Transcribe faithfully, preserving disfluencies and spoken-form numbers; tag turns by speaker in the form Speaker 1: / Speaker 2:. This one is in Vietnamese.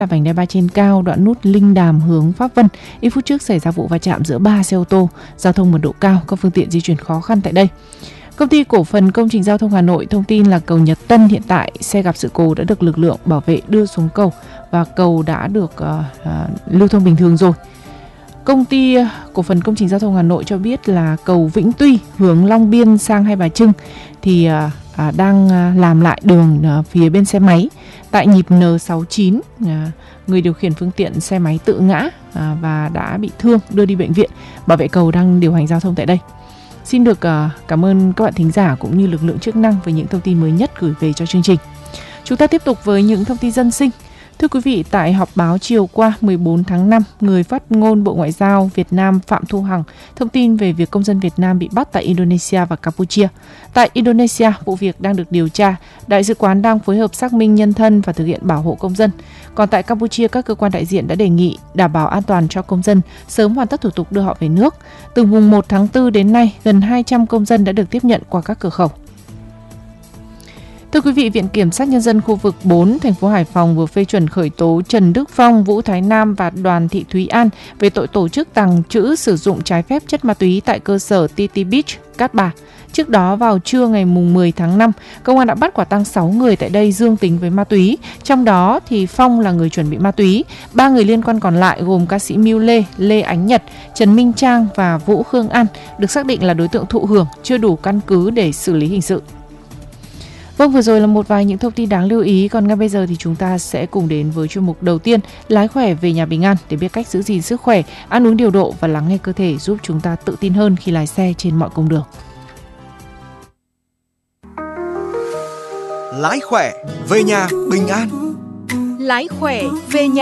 Speaker 1: là vành đai ba trên cao đoạn nút Linh Đàm hướng Pháp Vân. Ít phút trước xảy ra vụ va chạm giữa ba xe ô tô, giao thông mật độ cao, các phương tiện di chuyển khó khăn tại đây. Công ty cổ phần công trình giao thông Hà Nội thông tin là cầu Nhật Tân hiện tại xe gặp sự cố đã được lực lượng bảo vệ đưa xuống cầu và cầu đã được uh, uh, lưu thông bình thường rồi. Công ty cổ phần công trình giao thông Hà Nội cho biết là cầu Vĩnh Tuy hướng Long Biên sang Hai Bà Trưng thì uh, uh, đang uh, làm lại đường uh, phía bên xe máy. Tại nhịp N sáu mươi chín, uh, người điều khiển phương tiện xe máy tự ngã uh, và đã bị thương đưa đi bệnh viện. Bảo vệ cầu đang điều hành giao thông tại đây. Xin được uh, cảm ơn các bạn thính giả cũng như lực lượng chức năng với những thông tin mới nhất gửi về cho chương trình. Chúng ta tiếp tục với những thông tin dân sinh. Thưa quý vị, tại họp báo chiều qua mười bốn tháng năm, người phát ngôn Bộ Ngoại giao Việt Nam Phạm Thu Hằng thông tin về việc công dân Việt Nam bị bắt tại Indonesia và Campuchia. Tại Indonesia, vụ việc đang được điều tra, Đại sứ quán đang phối hợp xác minh nhân thân và thực hiện bảo hộ công dân. Còn tại Campuchia, các cơ quan đại diện đã đề nghị đảm bảo an toàn cho công dân, sớm hoàn tất thủ tục đưa họ về nước. Từ mùng một tháng tư đến nay, gần hai trăm công dân đã được tiếp nhận qua các cửa khẩu. Thưa quý vị, Viện Kiểm sát Nhân dân khu vực bốn, thành phố Hải Phòng vừa phê chuẩn khởi tố Trần Đức Phong, Vũ Thái Nam và Đoàn Thị Thúy An về tội tổ chức tàng trữ sử dụng trái phép chất ma túy tại cơ sở tê tê Beach, Cát Bà. Trước đó, vào trưa ngày mười tháng năm, công an đã bắt quả tang sáu người tại đây dương tính với ma túy. Trong đó, thì Phong là người chuẩn bị ma túy. Ba người liên quan còn lại gồm ca sĩ Miu Lê, Lê Ánh Nhật, Trần Minh Trang và Vũ Khương An, được xác định là đối tượng thụ hưởng, chưa đủ căn cứ để xử lý hình sự. Vâng, vừa rồi là một vài những thông tin đáng lưu ý. Còn ngay bây giờ thì chúng ta sẽ cùng đến với chuyên mục đầu tiên, lái khỏe về nhà bình an, để biết cách giữ gìn sức khỏe, ăn uống điều độ và lắng nghe cơ thể, giúp chúng ta tự tin hơn khi lái xe trên mọi cung đường.
Speaker 2: Lái khỏe về nhà bình an.
Speaker 3: Lái khỏe về nhà